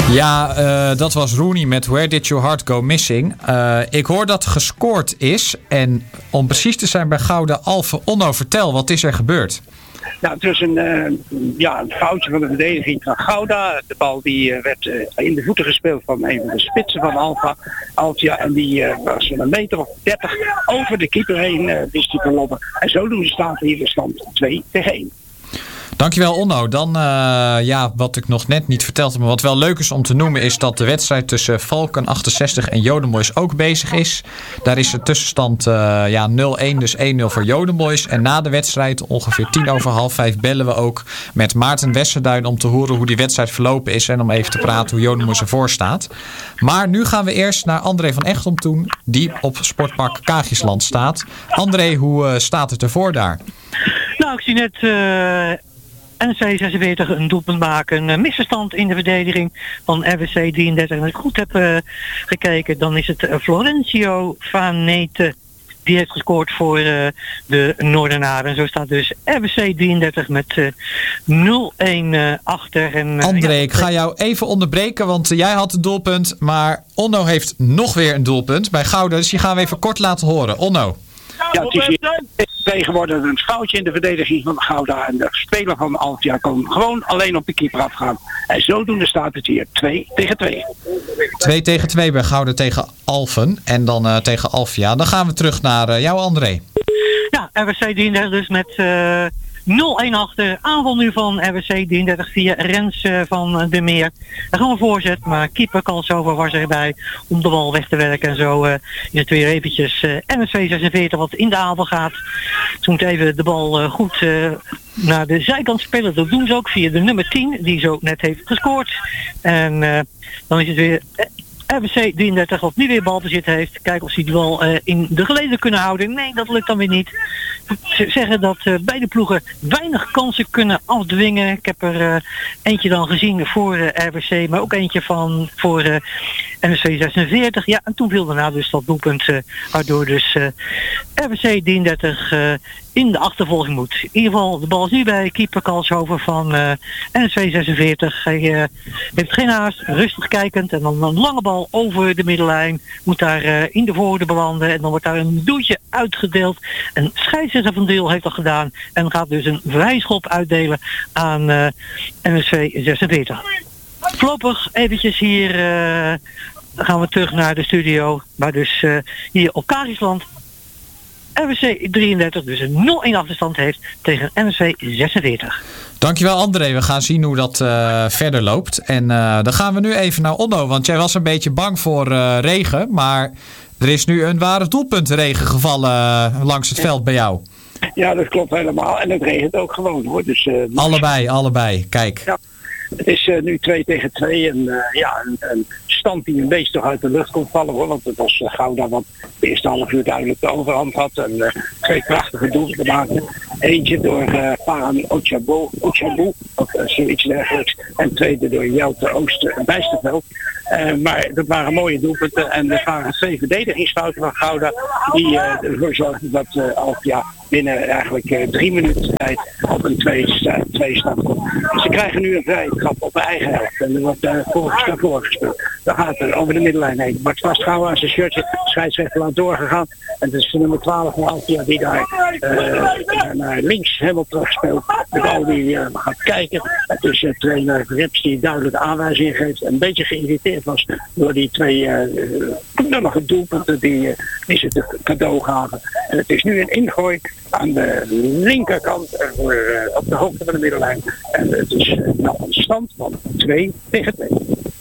Ja, dat was Rooney met Where Did Your Heart Go Missing. Ik hoor dat gescoord is. En om precies te zijn bij Gouda Alphen, Onno, vertel, wat is er gebeurd? Nou, het was een foutje van de verdediging van Gouda. De bal die werd in de voeten gespeeld van een van de spitsen van Altia. En die was een meter of 30 over de keeper heen wist hij te lopen. En zodoende staat hier de stand 2-1. Dankjewel, Onno. Dan, wat ik nog net niet verteld heb, maar wat wel leuk is om te noemen, is dat de wedstrijd tussen Valken 68 en Jodenboys ook bezig is. Daar is de tussenstand 0-1, dus 1-0 voor Jodenboys. En na de wedstrijd, ongeveer 5:10, bellen we ook met Maarten Westerduin om te horen hoe die wedstrijd verlopen is en om even te praten hoe Jodenboys ervoor staat. Maar nu gaan we eerst naar André van Echtom toe, die op Sportpark Kaagjesland staat. André, hoe staat het ervoor daar? Nou, ik zie net NEC 46 een doelpunt maken. Een misverstand in de verdediging van RWC 33. En als ik goed heb gekeken, dan is het Florencio Vanete die heeft gescoord voor de Noordenaren. En zo staat dus RWC 33 met 0-1 achter. En, André, ik ga jou even onderbreken, want jij had een doelpunt, maar Onno heeft nog weer een doelpunt bij Gouda. Dus die gaan we even kort laten horen. Onno. Ja, het is hier geworden een foutje in de verdediging van Gouda. En de speler van Altia kon gewoon alleen op de keeper afgaan. En zodoende staat het hier 2-2. 2-2 bij Gouda tegen Alphen. En dan tegen Alfia. Dan gaan we terug naar jou, André. Ja, RWC 33 dus met 0-1 achter. Aanval nu van RWC 33 via Rens van de Meer. Daar gaan we voorzet, maar keeper Kalsover was erbij om de bal weg te werken. En zo is het weer eventjes NEC 46 wat in de aanval gaat. Ze moeten even de bal goed naar de zijkant spelen. Dat doen ze ook via de nummer 10 die zo net heeft gescoord. En dan is het weer RWC 33 wat nu weer balbezit heeft. Kijken of ze die bal in de geleden kunnen houden. Nee, dat lukt dan weer niet. Ze zeggen dat beide ploegen weinig kansen kunnen afdwingen. Ik heb er eentje dan gezien voor RWC, maar ook eentje voor NEC 46. Ja, en toen viel daarna dus dat doelpunt, waardoor dus RWC 33 in de achtervolging moet. In ieder geval, de bal is nu bij keeper Kalshoven van NEC 46. Hij heeft geen haast, rustig kijkend en dan een lange bal over de middenlijn. Moet daar in de voorde belanden en dan wordt daar een doeltje uitgedeeld. En scheidsrechter van Deel heeft dat gedaan en gaat dus een vrijschop uitdelen aan NEC 46. Voorlopig eventjes hier gaan we terug naar de studio, maar dus hier op Kaagjesland RWC 33 dus een 0-1 achterstand heeft tegen NEC 46. Dankjewel, André. We gaan zien hoe dat verder loopt. En dan gaan we nu even naar Onno, want jij was een beetje bang voor regen, maar er is nu een ware doelpuntenregen gevallen langs het veld bij jou. Ja, dat klopt helemaal. En het regent ook gewoon, hoor. Dus, allebei. Kijk. Ja, het is nu 2-2 en een stand die een beetje toch uit de lucht kon vallen, hoor. Want het was Gouda wat de eerste half uur duidelijk de overhand had. En 2 prachtige doelpunten maakte. Eentje door Paran Ochabu of zoiets dergelijks. En tweede door Jelte Ooster-Bijsterveld. Maar dat waren mooie doelpunten. En er waren 2 verdedigingsfouten van Gouda die ervoor zorgden dat Alfia binnen eigenlijk 3 minuten tijd op een 2 stand komt. Dus ze krijgen nu een vrije trap op de eigen helft. En er wordt voorgespeeld. Dan gaat het over de middenlijn heen. Bart vasthouden aan zijn shirtje. Scheidsrechter laat doorgegaan. En het is de nummer 12 van Alfia die daar naar links helemaal terugspeelt. De bal die gaat kijken. Het is trainer Rips die duidelijk aanwijzingen geeft. Een beetje geïrriteerd was door die 2 knullige doelpunten die ze te cadeau gaven. En het is nu een ingooi aan de linkerkant op de hoogte van de middenlijn. En het is een stand van 2-2.